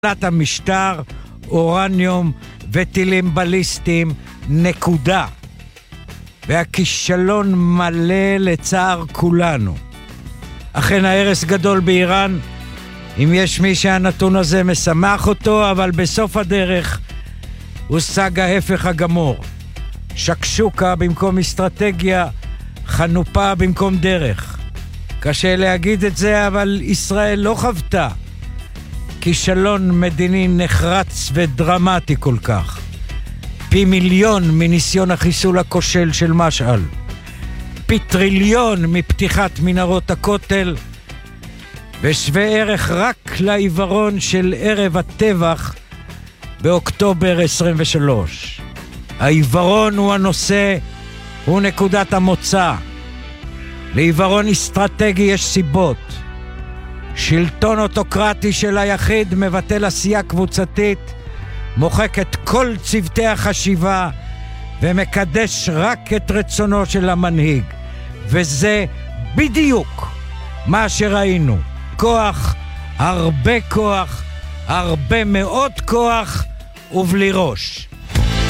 תחילת המשטר, אורניום וטילים בליסטיים, נקודה. והכישלון מלא לצער כולנו. אכן ההרס גדול באיראן, אם יש מי שהנתון הזה משמח אותו, אבל בסוף הדרך הושג ההפך הגמור. שקשוקה במקום אסטרטגיה, חנופה במקום דרך. קשה להגיד את זה, אבל ישראל לא חוותה כישלון מדיני נחרץ ודרמטי כל כך. פי מיליון מניסיון החיסול הכושל של משעל. פי טריליון מפתיחת מנהרות הכותל, ושווה ערך רק לעיוורון של ערב הטבח באוקטובר 23. העיוורון הוא הנושא, הוא נקודת המוצא. לעיוורון אסטרטגי יש סיבות. שלטון אוטוקרטי של היחיד מבטל עשייה קבוצתית, מוחק את כל צוותי החשיבה ומקדש רק את רצונו של המנהיג. וזה בדיוק מה שראינו. כוח, הרבה מאוד כוח ובלי ראש.